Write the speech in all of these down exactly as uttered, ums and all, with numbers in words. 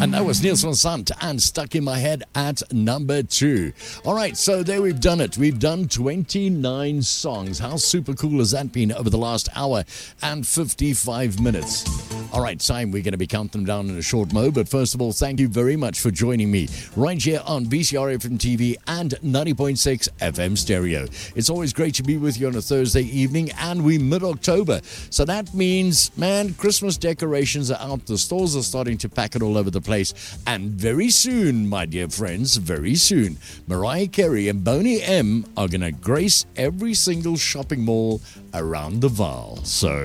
And that was Niels van Sant and Stuck in My Head at number two. All right, so there we've done it. We've done twenty-nine songs. How super cool has that been over the last hour and fifty-five minutes? All right, time we're going to be counting them down in a short mo. But first of all, thank you very much for joining me right here on V C R F M T V and ninety point six F M Stereo. It's always great to be with you on a Thursday evening, and we're mid-October. So that means, man, Christmas decorations are out. The stores are starting to pack it all over the place. And very soon, my dear friends, very soon, Mariah Carey and Boney M are going to grace every single shopping mall around the Vaal. So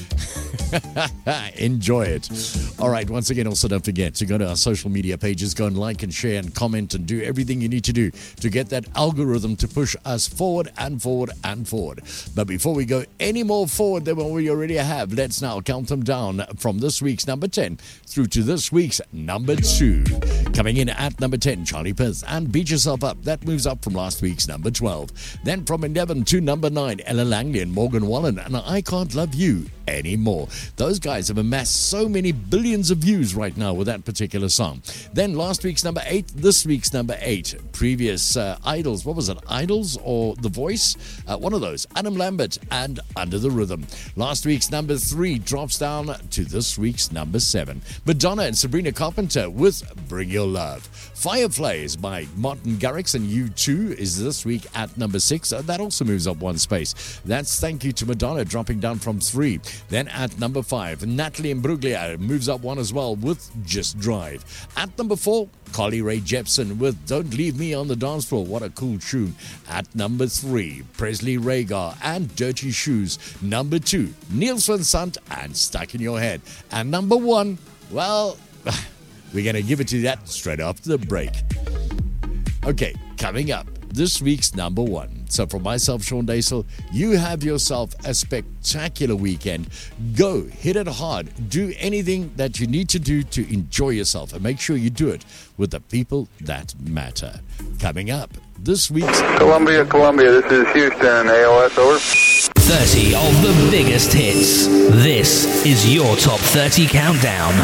enjoy it. All right, once again, also don't forget to go to our social media pages, go and like and share and comment and do everything you need to do to get that algorithm to push us forward and forward and forward. But before we go any more forward than what we already have, let's now count them down from this week's number ten through to this week's number two. Coming in at number ten, Charlie Puth and Beat Yourself Up. That moves up from last week's number twelve. Then from eleven to number nine, Ella Langley and Morgan Wallen and I Can't Love You Anymore. Those guys have amassed so many billions of views right now with that particular song. Then last week's number eight, this week's number eight. Previous uh, Idols, what was it, Idols or The Voice? Uh, one of those, Adam Lambert and Under the Rhythm. Last week's number three drops down to this week's number seven. Madonna and Sabrina Carpenter with Bring Your Love. Fireflies by Martin Garrix and U two is this week at number six. Uh, that also moves up one space. That's Thank You to Madonna, dropping down from three. Then at number five, Natalie Imbruglia moves up one as well with Just Drive. At number four, Carly Rae Jepsen with Don't Leave Me on the Dance Floor. What a cool tune. At number three, Presley Rhaegar and Dirty Shoes. Number two, Niels van Sant and Stuck in Your Head. And number one, well, we're going to give it to you that straight after the break. Okay, coming up, this week's number one. So for myself, Sean Daisel, you have yourself a spectacular weekend. Go, hit it hard. Do anything that you need to do to enjoy yourself. And make sure you do it with the people that matter. Coming up, this week's... Columbia, Columbia, this is Houston, A O S, over. thirty of the biggest hits. This is your Top thirty Countdown.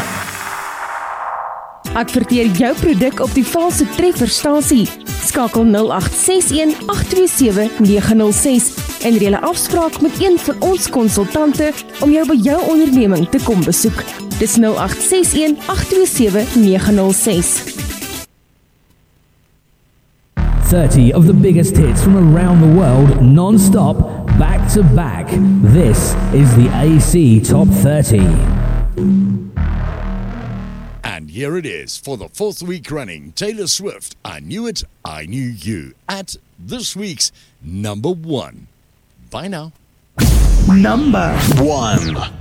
Adverteer jou produk op die valse trefferstasie. Skakel nul agt ses een agt twee sewe nege nul ses en reël 'n afspraak met een van ons konsultante om jou by jou onderneming te kom besoek. Dis nul agt ses een agt twee sewe nege nul ses. thirty of the biggest hits from around the world, non-stop, back to back. This is the A C Top thirty. And here it is for the fourth week running. Taylor Swift, I Knew It, I Knew You, at this week's number one. Bye now. Number one.